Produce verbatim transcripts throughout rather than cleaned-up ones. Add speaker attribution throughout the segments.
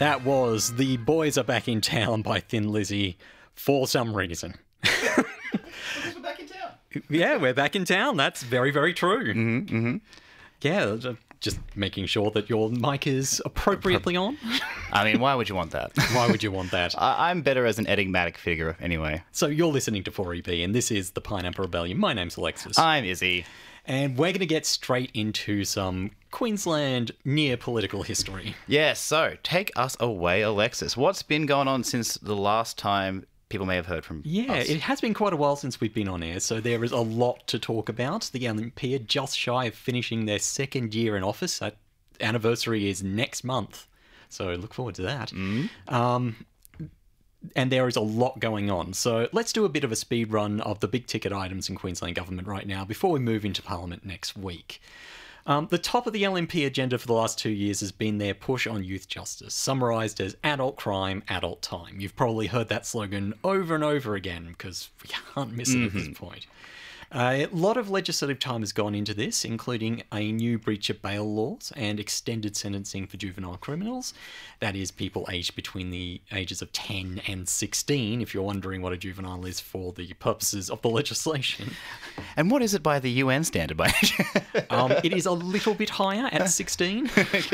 Speaker 1: That was The Boys Are Back in Town by Thin Lizzy for some reason.
Speaker 2: Because we're back in town.
Speaker 1: Yeah, we're back in town. That's very, very true.
Speaker 2: Mm-hmm, mm-hmm.
Speaker 1: Yeah, just making sure that your mic is appropriately on.
Speaker 2: I mean, why would you want that?
Speaker 1: Why would you want that?
Speaker 2: I- I'm better as an enigmatic figure anyway.
Speaker 1: So you're listening to four E P, and this is the Pineapple Rebellion. My name's Alexis.
Speaker 2: I'm Izzy.
Speaker 1: And we're going to get straight into some Queensland near-political history.
Speaker 2: Yes, so take us away, Alexis. What's been going on since the last time people may have heard from
Speaker 1: Yeah,
Speaker 2: us?
Speaker 1: it has been quite a while since we've been on air, so there is a lot to talk about. The L N P are just shy of finishing their second year in office. That anniversary is next month, so look forward to that.
Speaker 2: Mm-hmm.
Speaker 1: Um, and there is a lot going on. So let's do a bit of a speed run of the big ticket items in Queensland government right now before we move into Parliament next week. Um, the top of the L N P agenda for the last two years has been their push on youth justice, summarised as adult crime, adult time. You've probably heard that slogan over and over again because we can't miss it mm-hmm. at this point. Uh, a lot of legislative time has gone into this, including a new breach of bail laws and extended sentencing for juvenile criminals. That is, people aged between the ages of ten and sixteen, if you're wondering what a juvenile is for the purposes of the legislation.
Speaker 2: And what is it by the U N standard? By
Speaker 1: um, it is a little bit higher at sixteen.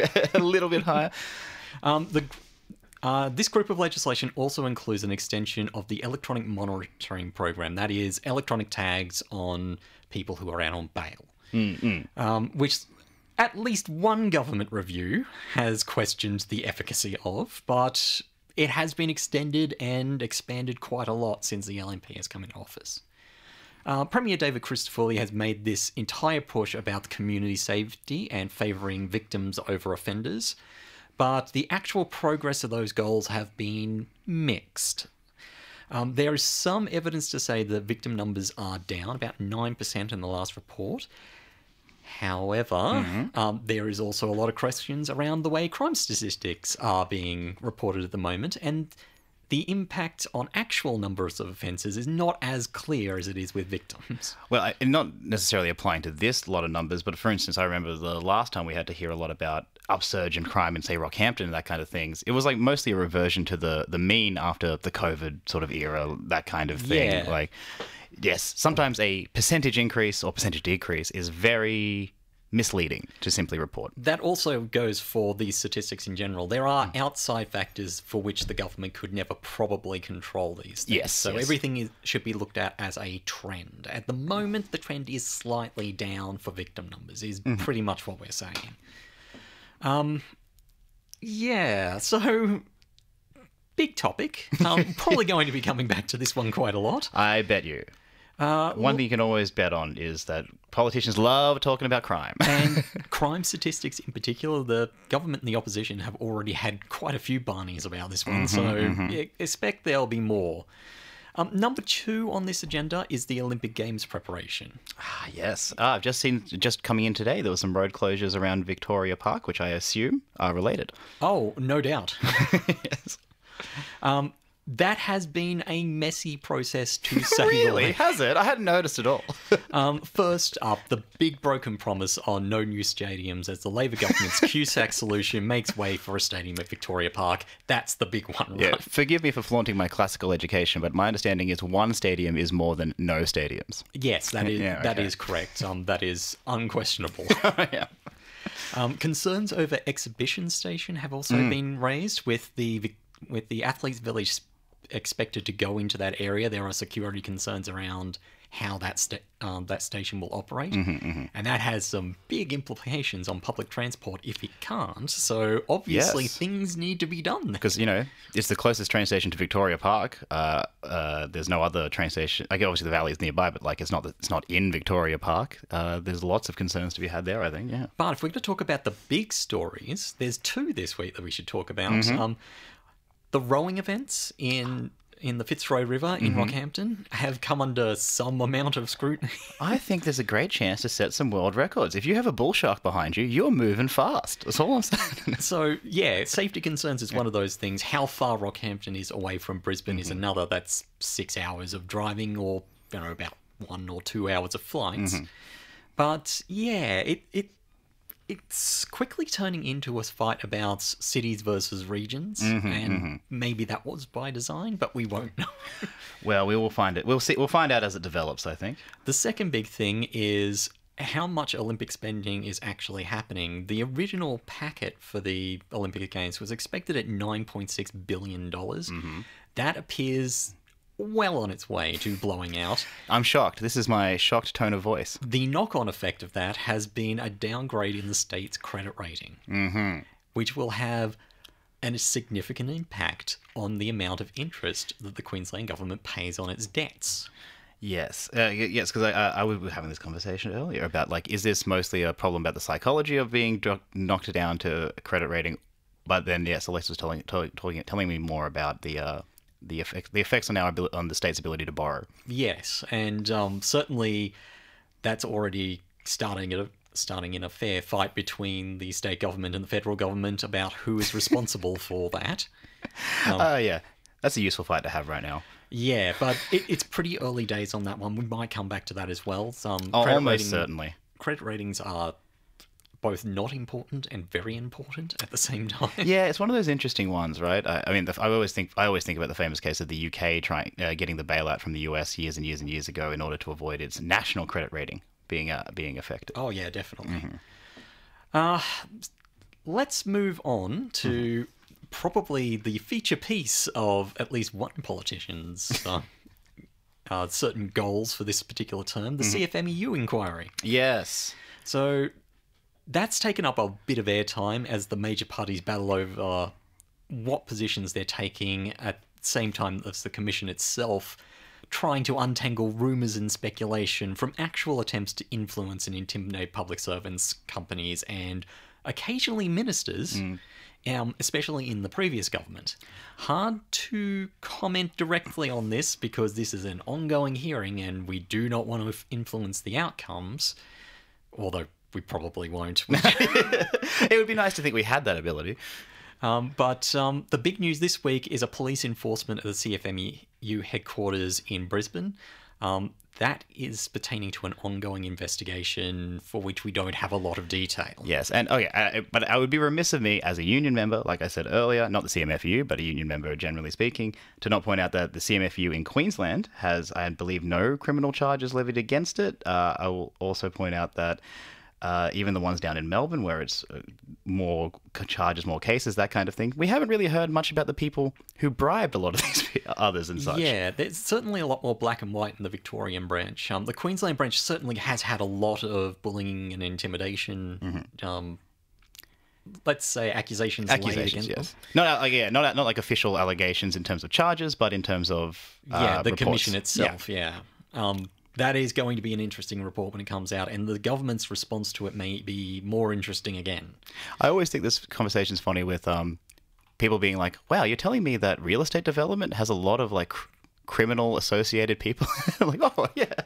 Speaker 2: A little bit higher.
Speaker 1: Um, the Uh, this group of legislation also includes an extension of the electronic monitoring program, that is, electronic tags on people who are out on bail,
Speaker 2: mm-hmm.
Speaker 1: um, which at least one government review has questioned the efficacy of, but it has been extended and expanded quite a lot since the L N P has come into office. Uh, Premier David Christofouli has made this entire push about community safety and favouring victims over offenders, but the actual progress of those goals have been mixed. Um, there is some evidence to say that victim numbers are down, about nine percent in the last report. However, mm-hmm. um, there is also a lot of questions around the way crime statistics are being reported at the moment, and the impact on actual numbers of offences is not as clear as it is with victims.
Speaker 2: Well, I, not necessarily applying to this lot of numbers, but for instance, I remember the last time we had to hear a lot about upsurge in crime in, say, Rockhampton and that kind of things. It was like mostly a reversion to the, the mean after the COVID sort of era, that kind of thing.
Speaker 1: Yeah.
Speaker 2: Like, yes, sometimes a percentage increase or percentage decrease is very misleading to simply report.
Speaker 1: That also goes for these statistics in general. There are outside factors for which the government could never probably control these things.
Speaker 2: Yes.
Speaker 1: So
Speaker 2: yes.
Speaker 1: everything is, should be looked at as a trend. At the moment, the trend is slightly down for victim numbers, is mm-hmm. pretty much what we're saying. Um, yeah, so big topic. Um, probably going to be coming back to this one quite a lot.
Speaker 2: I bet you.
Speaker 1: Uh,
Speaker 2: One thing you can always bet on is that politicians love talking about crime.
Speaker 1: And crime statistics in particular, the government and the opposition have already had quite a few Barneys about this one, mm-hmm, so mm-hmm. Yeah, expect there'll be more. Um, number two on this agenda is the Olympic Games preparation.
Speaker 2: Ah, yes. Ah, I've just seen, just coming in today, there were some road closures around Victoria Park, which I assume are related.
Speaker 1: Oh, no doubt.
Speaker 2: Yes.
Speaker 1: Um, that has been a messy process to say the
Speaker 2: Really?
Speaker 1: least.
Speaker 2: Has it? I hadn't noticed at all.
Speaker 1: um, first up, the big broken promise on no new stadiums as the Labor government's Q SAC solution makes way for a stadium at Victoria Park. That's the big one, right?
Speaker 2: Yeah, forgive me for flaunting my classical education, but my understanding is one stadium is more than no stadiums.
Speaker 1: Yes, that is,
Speaker 2: Yeah,
Speaker 1: that
Speaker 2: okay.
Speaker 1: is correct. Um, that is unquestionable.
Speaker 2: Yeah.
Speaker 1: Um, concerns over exhibition station have also
Speaker 2: Mm.
Speaker 1: been raised with the with the Athletes Village expected to go into that area. There are security concerns around how that sta- um, that station will operate,
Speaker 2: Mm-hmm, mm-hmm.
Speaker 1: and that has some big implications on public transport if it can't. So obviously
Speaker 2: Yes.
Speaker 1: things need to be done.
Speaker 2: Because, you know, it's the closest train station to Victoria Park. Uh, uh, there's no other train station. Like, obviously the valley is nearby, but like it's not it's not in Victoria Park. Uh, there's lots of concerns to be had there, I think, yeah.
Speaker 1: But if we're going to talk about the big stories, there's two this week that we should talk about.
Speaker 2: Mm-hmm.
Speaker 1: Um, the rowing events in in the Fitzroy River in
Speaker 2: Mm-hmm.
Speaker 1: Rockhampton have come under some amount of scrutiny.
Speaker 2: I think there's a great chance to set some world records. If you have a bull shark behind you, you're moving fast. That's all I'm saying.
Speaker 1: So, yeah, safety concerns is one of those things. How far Rockhampton is away from Brisbane
Speaker 2: Mm-hmm.
Speaker 1: is another. That's six hours of driving or, you know, about one or two hours of flights.
Speaker 2: Mm-hmm.
Speaker 1: But, yeah, it, it it's quickly turning into a fight about cities versus regions,
Speaker 2: Mm-hmm,
Speaker 1: and
Speaker 2: mm-hmm.
Speaker 1: maybe that was by design, but we won't know.
Speaker 2: Well, we will find it. We'll see. We'll find out as it develops, I think.
Speaker 1: The second big thing is how much Olympic spending is actually happening. The original packet for the Olympic Games was expected at nine point six billion dollars.
Speaker 2: Mm-hmm.
Speaker 1: That appears well on its way to blowing out.
Speaker 2: I'm shocked. This is my shocked tone of voice.
Speaker 1: The knock-on effect of that has been a downgrade in the state's credit rating,
Speaker 2: Mm-hmm.
Speaker 1: which will have a significant impact on the amount of interest that the Queensland government pays on its debts.
Speaker 2: Yes, uh, y- yes, because I, I, I was having this conversation earlier about, like, is this mostly a problem about the psychology of being dro- knocked down to a credit rating? But then, yes, Alexa was telling telling telling, telling me more about the uh, the effect the effects on our abil- on the state's ability to borrow.
Speaker 1: Yes, and um, certainly that's already starting at a, starting in a fair fight between the state government and the federal government about who is responsible for that.
Speaker 2: Oh, uh, yeah, that's a useful fight to have right now.
Speaker 1: Yeah, but it, it's pretty early days on that one. We might come back to that as well. Some
Speaker 2: Oh,
Speaker 1: credit
Speaker 2: almost
Speaker 1: rating-
Speaker 2: certainly.
Speaker 1: Credit ratings are both not important and very important at the same time.
Speaker 2: Yeah, it's one of those interesting ones, right? I, I mean, the, I always think I always think about the famous case of the U K trying uh, getting the bailout from the U S years and years and years ago in order to avoid its national credit rating being uh, being affected.
Speaker 1: Oh yeah, definitely. Uh, let's move on to probably the feature piece of at least one politician's uh, uh, certain goals for this particular term, the C F M E U inquiry.
Speaker 2: Yes.
Speaker 1: So that's taken up a bit of airtime as the major parties battle over what positions they're taking at the same time as the Commission itself trying to untangle rumours and speculation from actual attempts to influence and intimidate public servants, companies, and occasionally ministers, um, especially in the previous government. Hard to comment directly on this because this is an ongoing hearing and we do not want to influence the outcomes, although we probably won't.
Speaker 2: It would be nice to think we had that ability.
Speaker 1: Um, but um, the big news this week is a police enforcement at the C F M E U headquarters in Brisbane. Um, that is pertaining to an ongoing investigation for which we don't have a lot of detail.
Speaker 2: Yes, and oh yeah, uh, but I would be remiss of me as a union member, like I said earlier, not the C M F U, but a union member generally speaking, to not point out that the C M F U in Queensland has, I believe, no criminal charges levied against it. Uh, I will also point out that Uh, even the ones down in Melbourne, where it's uh, more charges, more cases, that kind of thing. We haven't really heard much about the people who bribed a lot of these others and such.
Speaker 1: Yeah, there's certainly a lot more black and white in the Victorian branch. Um, the Queensland branch certainly has had a lot of bullying and intimidation.
Speaker 2: Mm-hmm.
Speaker 1: Um, let's say accusations, laid
Speaker 2: Accusations,
Speaker 1: against
Speaker 2: yes.
Speaker 1: them.
Speaker 2: Not like yeah, not not like official allegations in terms of charges, but in terms of uh,
Speaker 1: Yeah, the
Speaker 2: reports.
Speaker 1: commission itself. Yeah. Um, that is going to be an interesting report when it comes out, and the government's response to it may be more interesting again.
Speaker 2: I always think this conversation's funny with um, people being like, "Wow, you're telling me that real estate development has a lot of like cr- criminal associated people?" I'm like, oh yeah.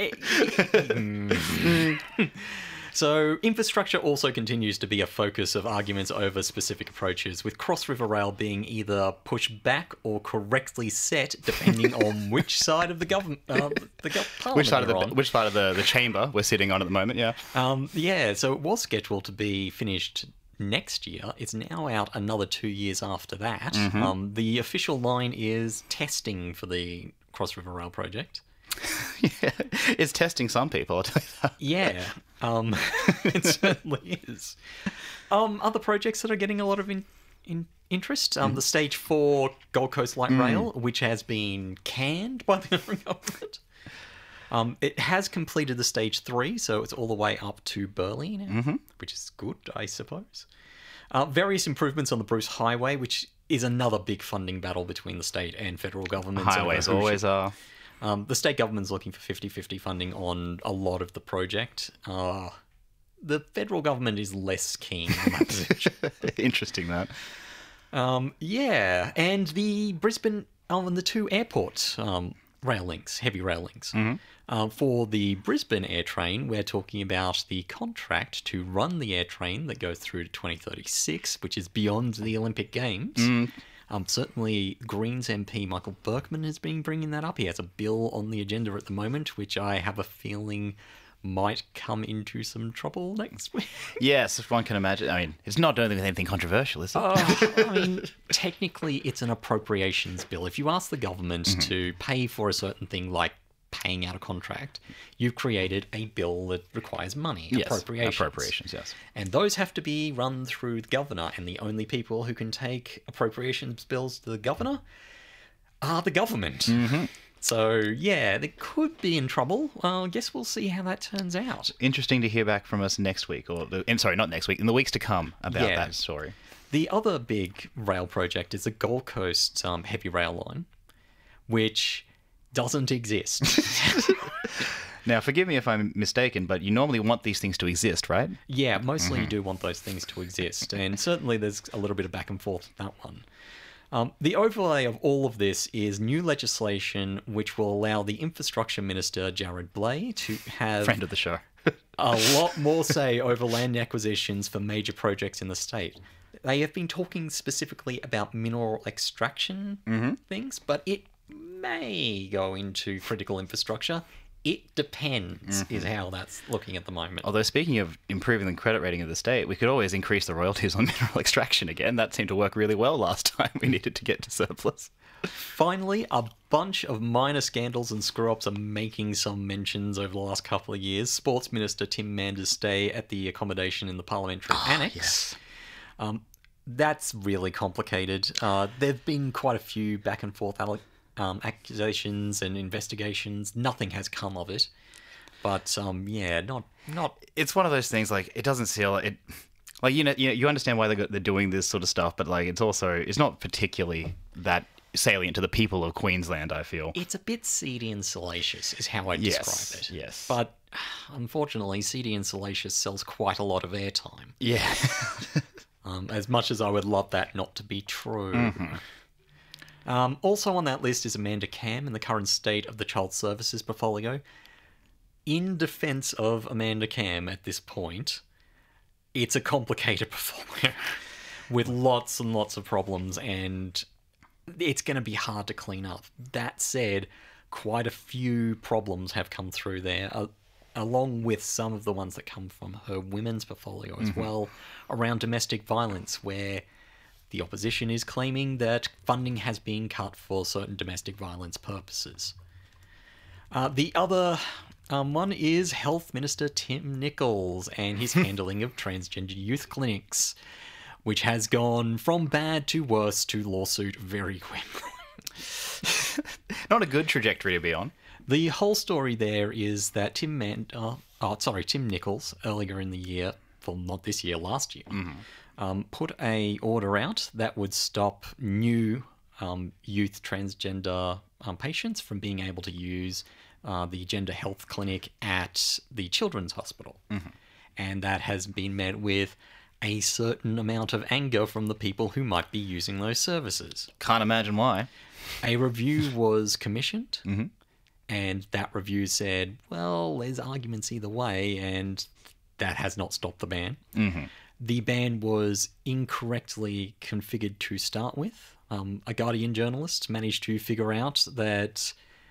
Speaker 1: So, infrastructure also continues to be a focus of arguments over specific approaches, with Cross River Rail being either pushed back or correctly set, depending on which side of the government, uh, the gov- parliament
Speaker 2: Which side of the
Speaker 1: you're on.
Speaker 2: which side of the, the chamber we're sitting on at the moment? Yeah.
Speaker 1: Um, yeah, so it was scheduled to be finished next year. It's now out another two years after that.
Speaker 2: Mm-hmm.
Speaker 1: Um, the official line is testing for the Cross River Rail project.
Speaker 2: Yeah, it's testing some people, I'll tell you that.
Speaker 1: Yeah, um, it certainly is. Um, other projects that are getting a lot of in, in interest, um, the Stage four Gold Coast Light Rail, which has been canned by the government. Um, it has completed the Stage three, so it's all the way up to Burleigh now,
Speaker 2: Mm-hmm.
Speaker 1: which is good, I suppose. Uh, various improvements on the Bruce Highway, which is another big funding battle between the state and federal governments. over
Speaker 2: Highways
Speaker 1: who should-
Speaker 2: always are.
Speaker 1: Um, the state government's looking for fifty-fifty funding on a lot of the project. Uh, the federal government is less keen on that position.
Speaker 2: Interesting that.
Speaker 1: Um, yeah, and the Brisbane, oh, and the two airport um, rail links, heavy rail links.
Speaker 2: Mm-hmm.
Speaker 1: Uh, for the Brisbane air train, we're talking about the contract to run the air train that goes through to twenty thirty-six, which is beyond the Olympic Games.
Speaker 2: Mm.
Speaker 1: Um, certainly, Greens M P Michael Berkman has been bringing that up. He has a bill on the agenda at the moment, which I have a feeling might come into some trouble next week.
Speaker 2: Yes, if one can imagine. I mean, it's not doing anything controversial, is it?
Speaker 1: Oh, I mean, technically, it's an appropriations bill. If you ask the government mm-hmm. to pay for a certain thing like paying out a contract, you've created a bill that requires money,
Speaker 2: yes,
Speaker 1: appropriations.
Speaker 2: Appropriations, yes.
Speaker 1: And those have to be run through the governor, and the only people who can take appropriations bills to the governor are the government.
Speaker 2: Mm-hmm.
Speaker 1: So, yeah, they could be in trouble. Well, I guess we'll see how that turns out.
Speaker 2: Interesting to hear back from us next week, or, and sorry, not next week, in the weeks to come about
Speaker 1: yeah.
Speaker 2: that story.
Speaker 1: The other big rail project is the Gold Coast um, heavy rail line, which doesn't exist.
Speaker 2: Now, forgive me if I'm mistaken, but you normally want these things to exist, right?
Speaker 1: Yeah, mostly mm-hmm. you do want those things to exist, and certainly there's a little bit of back and forth with that one. Um, the overlay of all of this is new legislation which will allow the infrastructure minister, Jared Blay, to have...
Speaker 2: Friend of the show.
Speaker 1: a lot more say over land acquisitions for major projects in the state. They have been talking specifically about mineral extraction
Speaker 2: mm-hmm.
Speaker 1: things, but it may go into critical infrastructure. It depends, mm-hmm. is how that's looking at the moment.
Speaker 2: Although, speaking of improving the credit rating of the state, we could always increase the royalties on mineral extraction again. That seemed to work really well last time we needed to get to surplus.
Speaker 1: Finally, a bunch of minor scandals and screw-ups are making some mentions over the last couple of years. Sports Minister Tim Mander's stay at the accommodation in the Parliamentary
Speaker 2: oh,
Speaker 1: Annex.
Speaker 2: Yes.
Speaker 1: Um, that's really complicated. Uh, there have been quite a few back and forth alle- um, accusations and investigations. Nothing has come of it. But, um, yeah, not... not.
Speaker 2: It's one of those things, like, it doesn't seal... it. Like, you know, you, know, you understand why they're, they're doing this sort of stuff, but, like, it's also... It's not particularly that salient to the people of Queensland, I feel.
Speaker 1: It's a bit seedy and salacious, is how I
Speaker 2: yes,
Speaker 1: describe it.
Speaker 2: Yes.
Speaker 1: But, unfortunately, seedy and salacious sells quite a lot of airtime.
Speaker 2: Yeah.
Speaker 1: um, as much as I would love that not to be true.
Speaker 2: Mm-hmm.
Speaker 1: Um, also on that list is Amanda Cam and the current state of the child services portfolio. In defence of Amanda Cam at this point, it's a complicated portfolio with lots and lots of problems, and it's going to be hard to clean up. That said, quite a few problems have come through there, uh, along with some of the ones that come from her women's portfolio as mm-hmm. well, around domestic violence, where the opposition is claiming that funding has been cut for certain domestic violence purposes. Uh, the other um, one is Health Minister Tim Nicholls and his handling of transgender youth clinics, which has gone from bad to worse to lawsuit very quickly.
Speaker 2: Not a good trajectory to be on.
Speaker 1: The whole story there is that Tim Man- uh, oh, sorry, Tim Nicholls, earlier in the year, well, not this year, last year,
Speaker 2: mm-hmm.
Speaker 1: um, put a order out that would stop new um, youth transgender um, patients from being able to use uh, the gender health clinic at the Children's Hospital.
Speaker 2: Mm-hmm.
Speaker 1: And that has been met with a certain amount of anger from the people who might be using those services.
Speaker 2: Can't imagine why.
Speaker 1: A review was commissioned,
Speaker 2: mm-hmm.
Speaker 1: and that review said, well, there's arguments either way, and that has not stopped the ban.
Speaker 2: Mm-hmm.
Speaker 1: The ban was incorrectly configured to start with. Um, a Guardian journalist managed to figure out that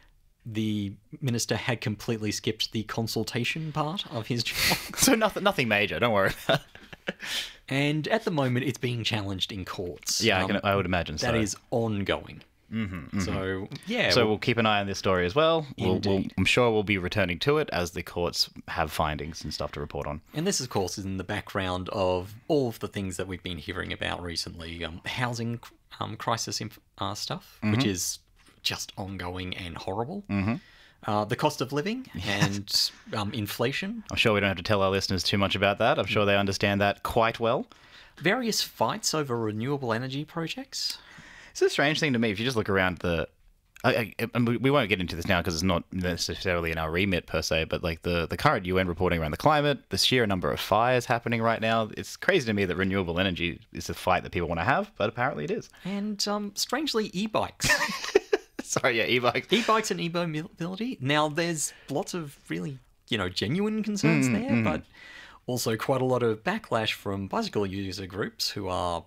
Speaker 1: the minister had completely skipped the consultation part of his job.
Speaker 2: So nothing, nothing major, don't worry about it.
Speaker 1: And at the moment, it's being challenged in courts.
Speaker 2: Yeah,
Speaker 1: um,
Speaker 2: I, can, I would imagine so.
Speaker 1: That is ongoing.
Speaker 2: Mm-hmm, mm-hmm.
Speaker 1: So, yeah.
Speaker 2: So
Speaker 1: we'll,
Speaker 2: we'll keep an eye on this story as well. We'll, we'll,
Speaker 1: Indeed.
Speaker 2: I'm sure we'll be returning to it as the courts have findings and stuff to report on.
Speaker 1: And this, of course, is in the background of all of the things that we've been hearing about recently. Um, housing um, crisis inf- uh, stuff,
Speaker 2: mm-hmm.
Speaker 1: which is just ongoing and horrible.
Speaker 2: Mm-hmm.
Speaker 1: Uh, the cost of living and um, inflation.
Speaker 2: I'm sure we don't have to tell our listeners too much about that. I'm sure they understand that quite well.
Speaker 1: Various fights over renewable energy projects.
Speaker 2: It's a strange thing to me. If you just look around the... I, I, and we won't get into this now because it's not necessarily in our remit per se, but like the, the current U N reporting around the climate, the sheer number of fires happening right now, it's crazy to me that renewable energy is a fight that people want to have, but apparently it is.
Speaker 1: And um, strangely, e-bikes.
Speaker 2: Sorry, yeah, e-bikes.
Speaker 1: E-bikes and e-mobility. Now, there's lots of really, you know, genuine concerns
Speaker 2: Mm,
Speaker 1: there,
Speaker 2: mm.
Speaker 1: but also quite a lot of backlash from bicycle user groups who are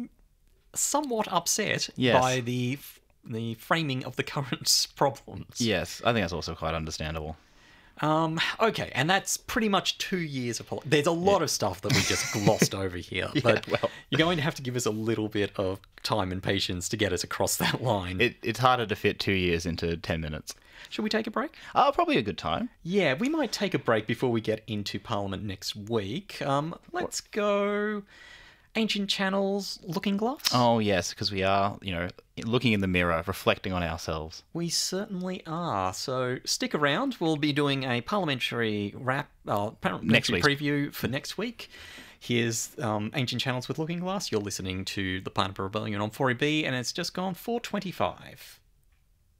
Speaker 1: somewhat upset
Speaker 2: Yes.
Speaker 1: by the the framing of the current problems.
Speaker 2: Yes, I think that's also quite understandable.
Speaker 1: Um, okay, and that's pretty much two years of... Pol- There's a lot of stuff that we just glossed over here,
Speaker 2: Yeah,
Speaker 1: but
Speaker 2: well.
Speaker 1: you're going to have to give us a little bit of time and patience to get us across that line.
Speaker 2: It, it's harder to fit two years into ten minutes.
Speaker 1: Should we take a break?
Speaker 2: Oh, probably a good time.
Speaker 1: Yeah, we might take a break before we get into Parliament next week. Um, let's go... Ancient Channels Looking Glass?
Speaker 2: Oh, yes, because we are, you know, looking in the mirror, reflecting on ourselves.
Speaker 1: We certainly are. So stick around. We'll be doing a parliamentary wrap, uh, parliamentary
Speaker 2: Next week.
Speaker 1: preview for next week. Here's um, Ancient Channels with Looking Glass. You're listening to the Pineapple Rebellion on four E B, and it's just gone four twenty-five.